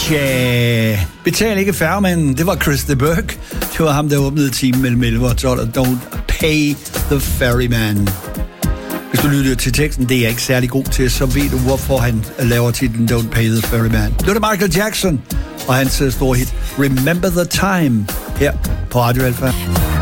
Tja, betal ikke færgemanden. Det var Chris de Burgh. Det var ham, der åbnede timen mellem 11 og 12. Don't pay the ferryman. Hvis du lytter til teksten, det er jeg ikke særlig god til, så ved du, hvorfor han laver titlen Don't pay the ferryman. Nu er det Michael Jackson og hans store hit Remember the Time her på Radio Alpha.